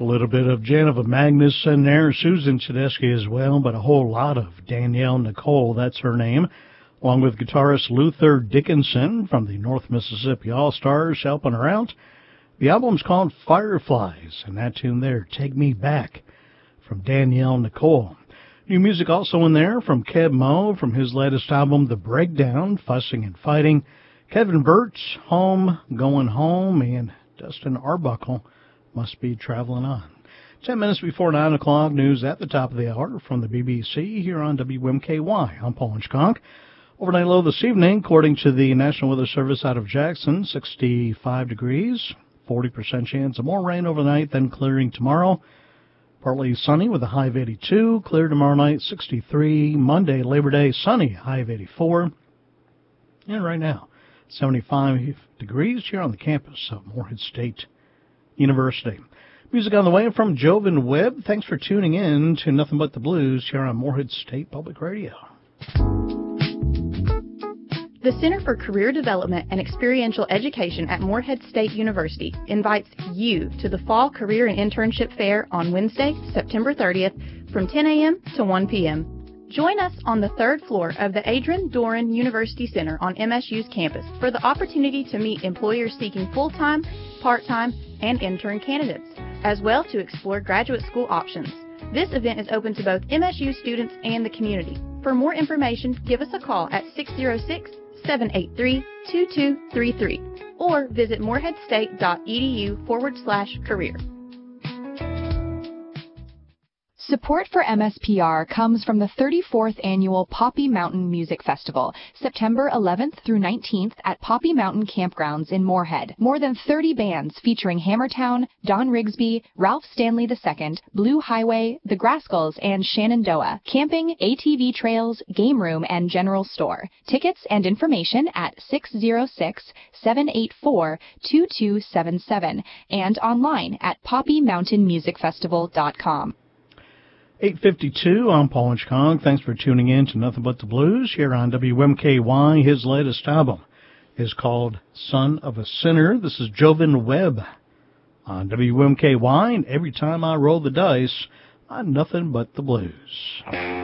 A little bit of Janova Magnuson there, Susan Tedeschi as well, but a whole lot of Danielle Nicole, that's her name, along with guitarist Luther Dickinson from the North Mississippi All-Stars helping her out. The album's called Fireflies, and that tune there, Take Me Back, from Danielle Nicole. New music also in there from Keb Mo from his latest album, The Breakdown, Fussing and Fighting. Kevin Burt's Home, Going Home, and Dustin Arbuckle, Must Be Traveling On. 10 minutes before 9 o'clock, news at the top of the hour from the BBC here on WMKY. I'm Paul Inchconk. Overnight low this evening, according to the National Weather Service out of Jackson, 65 degrees, 40% chance of more rain overnight, then clearing tomorrow. Partly sunny with a high of 82, clear tomorrow night, 63. Monday, Labor Day, sunny, high of 84. And right now, 75 degrees here on the campus of Morehead State University. Music on the way from Jovan Webb. Thanks for tuning in to Nothing But the Blues here on Morehead State Public Radio. The Center for Career Development and Experiential Education at Morehead State University invites you to the Fall Career and Internship Fair on Wednesday, September 30th from 10 a.m. to 1 p.m. Join us on the third floor of the Adrian Doran University Center on MSU's campus for the opportunity to meet employers seeking full-time, part-time, and intern candidates, as well to explore graduate school options. This event is open to both MSU students and the community. For more information, give us a call at 606-783-2233 or visit moreheadstate.edu/career. Support for MSPR comes from the 34th Annual Poppy Mountain Music Festival, September 11th through 19th at Poppy Mountain Campgrounds in Morehead. More than 30 bands featuring Hammertown, Don Rigsby, Ralph Stanley II, Blue Highway, The Grascals, and Shenandoah. Camping, ATV trails, game room, and general store. Tickets and information at 606-784-2277 and online at poppymountainmusicfestival.com. 8:52, I'm Paul Inchconk. Thanks for tuning in to Nothing But the Blues here on WMKY. His latest album is called Son of a Sinner. This is Jovan Webb on WMKY, and every time I roll the dice, I'm Nothing But the Blues.